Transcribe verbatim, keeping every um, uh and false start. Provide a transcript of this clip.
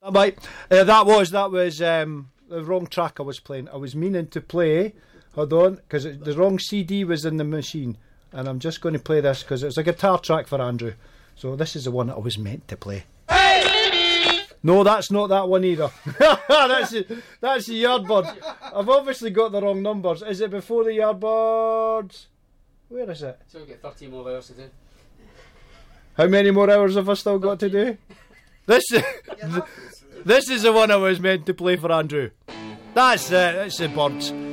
Right, uh, that was that was um, the wrong track I was playing. I was meaning to play. Hold on, because the wrong C D was in the machine, and I'm just going to play this because it's a guitar track for Andrew. So this is the one that I was meant to play. Hey! No, that's not that one either. that's the, that's the Yardbirds. I've obviously got the wrong numbers. Is it before the Yardbirds? Where is it? So we've got thirteen more hours to do. How many more hours have I still got to do? This is, this is the one I was meant to play for Andrew. That's it, that's the Birds.